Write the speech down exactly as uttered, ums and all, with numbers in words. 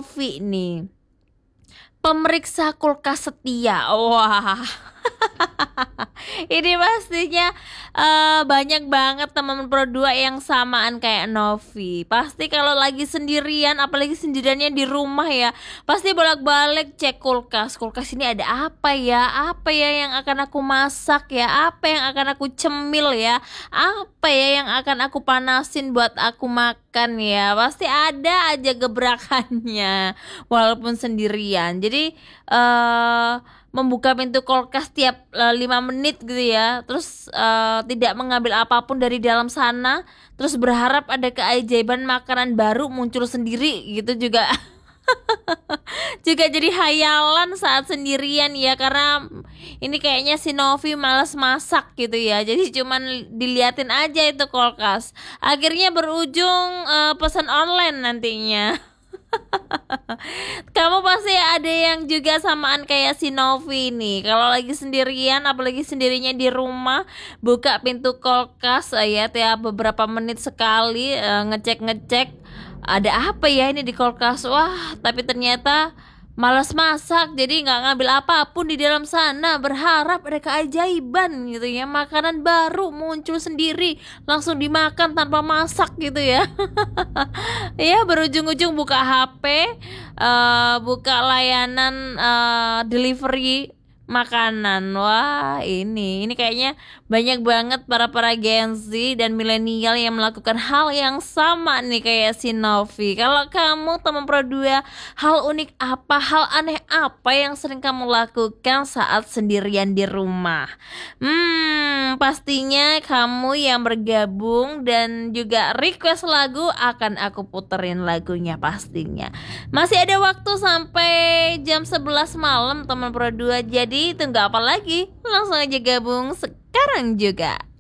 Novi nih, pemeriksa kulkas setia. Wah. Ini pastinya eh, banyak banget teman Pro dua yang samaan kayak Novi. Pasti kalau lagi sendirian, apalagi sendiriannya di rumah ya, pasti bolak-balik cek kulkas. Kulkas ini ada apa ya? Apa ya yang akan aku masak ya? Apa yang akan aku cemil ya? Apa ya yang akan aku panasin buat aku makan ya? Pasti ada aja gebrakannya walaupun sendirian. Jadi eh membuka pintu kulkas tiap uh, lima menit gitu ya, terus uh, tidak mengambil apapun dari dalam sana, terus berharap ada keajaiban makanan baru muncul sendiri gitu juga. Juga jadi hayalan saat sendirian ya, karena ini kayaknya si Novi malas masak gitu ya, jadi cuman diliatin aja itu kulkas, akhirnya berujung uh, pesan online nantinya. Kamu pasti ada yang juga samaan kayak si Novi nih. Kalau lagi sendirian, apalagi sendirinya di rumah, buka pintu kulkas ya tiap beberapa menit sekali, eh, ngecek-ngecek ada apa ya ini di kulkas. Wah, tapi ternyata malas masak, jadi nggak ngambil apapun di dalam sana, berharap ada keajaiban gitu ya, makanan baru muncul sendiri langsung dimakan tanpa masak gitu ya. Ya berujung-ujung buka H P, eh, buka layanan eh, delivery makanan. Wah, ini ini kayaknya banyak banget para para Gen Z dan milenial yang melakukan hal yang sama nih kayak si Novi. Kalau kamu teman Pro dua, hal unik apa, hal aneh apa yang sering kamu lakukan saat sendirian di rumah? Hmm, pastinya kamu yang bergabung dan juga request lagu akan aku puterin lagunya pastinya. Masih ada waktu sampai jam sebelas malam teman Pro dua. Jadi tunggu apa lagi? Langsung aja gabung sekarang juga.